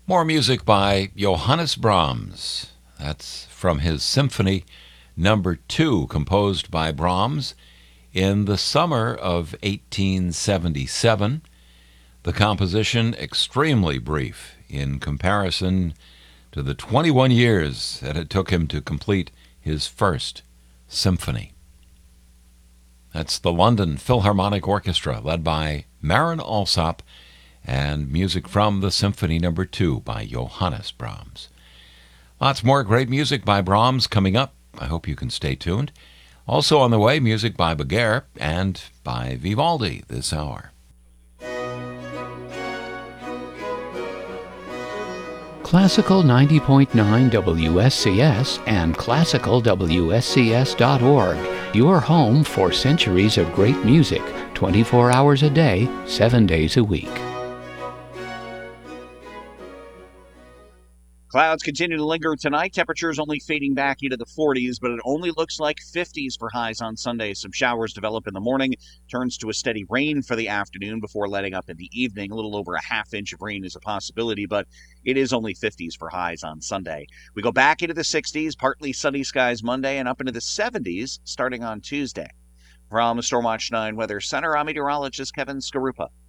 More music by Johannes Brahms. That's from his Symphony Number 2, composed by Brahms in the summer of 1877. The composition extremely brief in comparison to the 21 years that it took him to complete his first symphony. That's the London Philharmonic Orchestra, led by Marin Alsop, and music from the Symphony Number 2 by Johannes Brahms. Lots more great music by Brahms coming up. I hope you can stay tuned. Also on the way, music by Berger and by Vivaldi this hour. Classical 90.9 WSCS and classicalwscs.org. Your home for centuries of great music, 24 hours a day, 7 days a week. Clouds continue to linger tonight. Temperatures only fading back into the 40s, but it only looks like 50s for highs on Sunday. Some showers develop in the morning, turns to a steady rain for the afternoon before letting up in the evening. A little over a half inch of rain is a possibility, but it is only 50s for highs on Sunday. We go back into the 60s, partly sunny skies Monday, and up into the 70s starting on Tuesday. From Stormwatch 9 Weather Center, I'm meteorologist Kevin Skarupa.